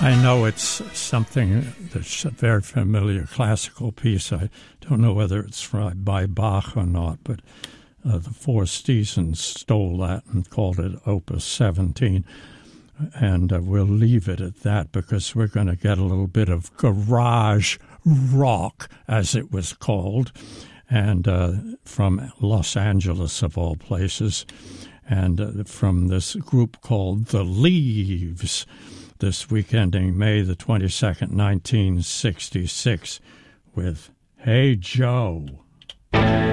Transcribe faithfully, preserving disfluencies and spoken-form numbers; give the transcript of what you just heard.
I know it's something that's a very familiar classical piece. I don't know whether it's by Bach or not, but uh, the Four Seasons stole that and called it Opus seventeen. And uh, we'll leave it at that because we're going to get a little bit of garage rock, as it was called, and uh, from Los Angeles, of all places, and uh, from this group called The Leaves, this week ending May the twenty-second, nineteen sixty-six, with Hey Joe.